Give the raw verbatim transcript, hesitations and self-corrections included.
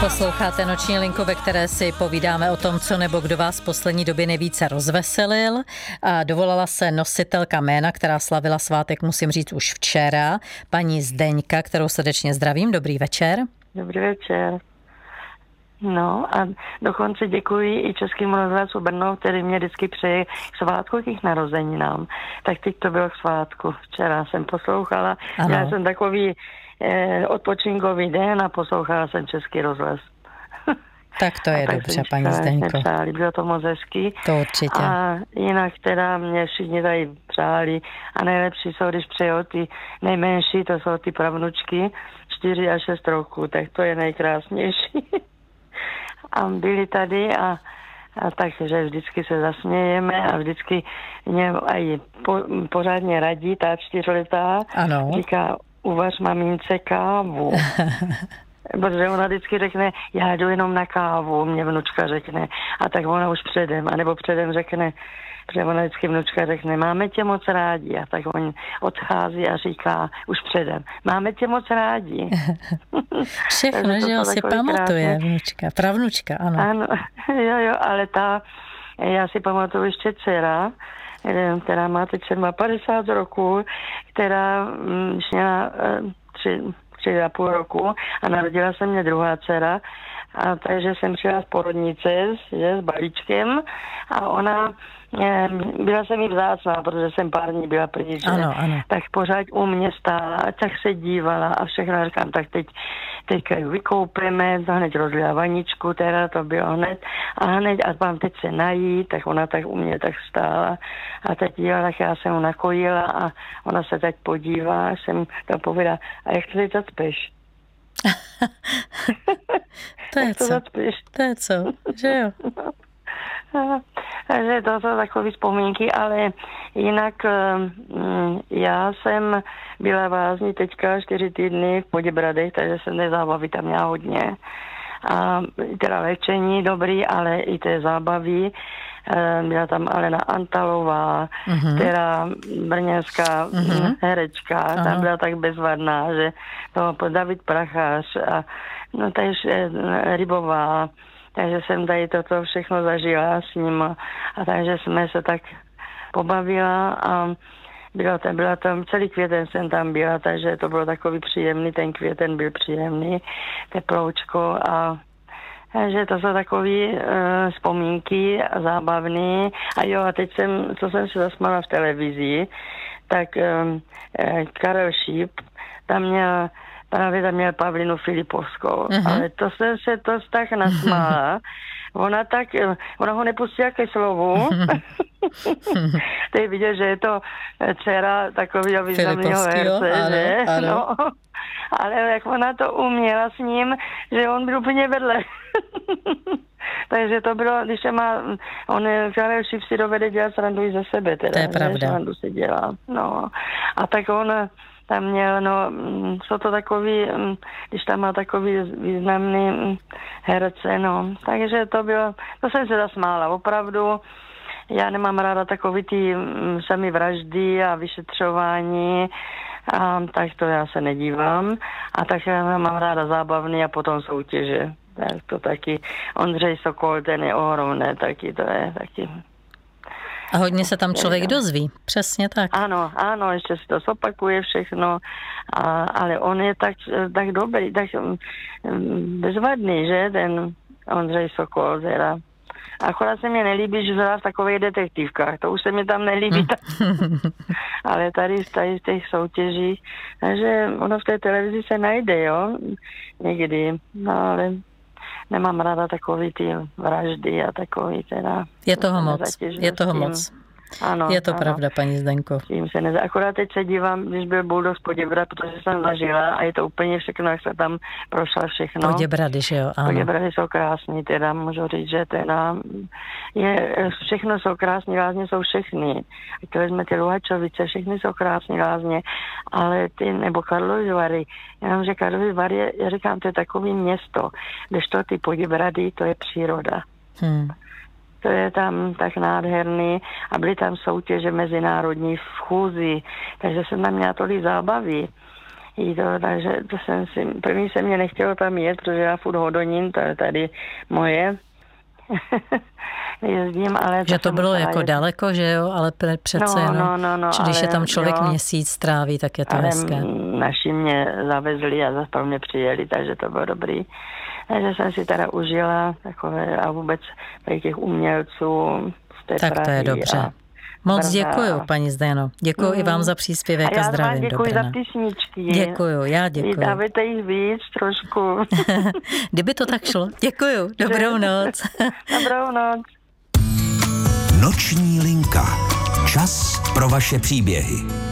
Posloucháte Noční linku, ve které si povídáme o tom, co nebo kdo vás v poslední době nejvíce rozveselil. A dovolala se nositelka jména, která slavila svátek, musím říct, už včera, paní Zdeňka, kterou srdečně zdravím. Dobrý večer. Dobrý večer. No a dokonce děkuji i Českému rozhlasu Brno, který mě vždycky přeje k svátku, k jejich narozeninám. Tak teď to bylo k svátku. Včera jsem poslouchala. Ano. Já jsem takový eh, odpočinkový den a poslouchala jsem Český rozhlas. Tak to je dobře, paní Zdeňko. Přáli. Bylo to moc hezký. To určitě. A jinak teda mě všichni tady přáli a nejlepší jsou, když přejou ty nejmenší, to jsou ty pravnučky, čtyři a šest roků, tak to je nejkrásnější. A byli tady a, a takže vždycky se zasmějeme a vždycky mě aj po, pořádně radí ta čtyřletá. Ano. Říká, uvař mamince kávu. Protože ona vždycky řekne, já jdu jenom na kávu, mě vnučka řekne. A tak ona už předem, anebo předem řekne, protože ona vždycky vnučka řekne, máme tě moc rádi. A tak on odchází a říká už předem, máme tě moc rádi. Všechno, že jo, si pamatuje krásně. Vnučka, pravnučka, ano. Ano, jo, jo, ale ta, já si pamatuju ještě dcera, která má teď padesát roků, která měla tři, tři a půl roku a narodila se mě druhá dcera. A takže jsem přijela z porodnice že, s balíčkem a ona e, byla se mi vzácná, protože jsem pár dní byla pryč. Ano, ano. Tak pořád u mě stála, tak se dívala a všechno říkám, tak teď teďka ji vykoupíme, hned rozlila vaničku, teda to bylo hned a hned a mám teď se najít, tak ona tak u mě tak stála a teď dívala, tak já jsem ho nakojila a ona se teď podívá a jsem to povedala, a jak to teď zacpeš? To je co? To je co, že jo? Takže to jsou takové vzpomínky, ale jinak já jsem byla v Lázni teďka čtyři týdny v Poděbradech, takže jsem té zábavy tam měla hodně. A teda léčení dobrý, ale i té zábavy. Byla tam Alena Antalová, uh-huh. která brněnská uh-huh. herečka, uh-huh. tam byla tak bezvadná, že to David Prachař a no takže Rybová, takže jsem tady toto všechno zažila s ním a, a takže jsme se tak pobavila a byla tam, byla tam, celý květen jsem tam byla, takže to bylo takový příjemný, ten květen byl příjemný, teploučko a takže to jsou takové uh, vzpomínky a zábavné. A jo, a teď jsem, co jsem se zasmála v televizi, tak um, Karel Šíp, tam měl, právě tam měl Pavlinu Filipovskou. Uh-huh. Ale to jsem se to tak nasmála. Ona tak, ona ho nepustila ke slovu. To je vidět, že je to dcera takového významného herce, že? Ano. No. Ale jak ona to uměla s ním, že on byl úplně vedle. Takže to bylo, když má, on Karel Šíp si dovede dělat srandu i ze sebe, teda. To je pravda. Srandu se dělá, no. A tak on tam měl, no, jsou to takový, když tam má takový významný herce, no. Takže to bylo, to jsem se zasmála, opravdu. Já nemám ráda takový ty sami vraždy a vyšetřování, a tak to já se nedívám. A tak já mám ráda zábavný a potom soutěže. Tak to taky, Ondřej Sokol, ten je ohromný, taky to je taky. A hodně se tam člověk dozví, přesně tak. Ano, ano, ještě si to zopakuje všechno, a, ale on je tak, tak dobrý, tak bezvadný, že, ten Ondřej Sokol, teda. Akorát se mi nelíbí, že hrá v takových detektivkách, to už se mi tam nelíbí. Ale tady, tady v těch soutěžích, takže ono v té televizi se najde, jo, někdy, no ale nemám ráda takový ty vraždy a takový teda. Je toho moc, je toho moc. Ano, je to ano. Pravda, paní Zdenko. Tím se neza... Akorát teď se dívám, když byl Bulldog z Poděbrad, protože jsem zažila a je to úplně všechno, jak se tam prošla všechno. Poděbrady, že jo, ano. Poděbrady jsou krásný, teda můžu říct, že teda je, všechno jsou krásný, lázně jsou všechny. To vezme ty Luhačovice, všechny jsou krásný lázně, ale ty, nebo Karlovy Vary, jenomže Karlovy Vary, je, já říkám, to je takový město, kdežto ty Poděbrady, to je příroda. Hmm. To je tam tak nádherný a byly tam soutěže mezinárodní v chůzi, takže jsem tam měla tolik zábavy. jí to, takže to jsem si, první se mě nechtělo tam jet, protože já furt Hodonín, to je tady moje. Jezdím, ale... Že to bylo jako jet. Daleko, že jo, ale přece no, jenom, no, no, no, když ale, je tam člověk jo, měsíc stráví, tak je to ale hezké. Naši mě zavezli a zase pro mě přijeli, takže to bylo dobrý. Takže jsem si teda užila takové a vůbec těch umělců z té Tak to je dobře. Moc děkuju, paní Zdeno. Děkuju mm. i vám za příspěvek a, a zdravím. Já děkuji za písničky. Děkuju, já děkuju. Dávejte jich víc trošku. Kdyby to tak šlo. Děkuju. Dobrou noc. Dobrou noc. Noční linka. Čas pro vaše příběhy.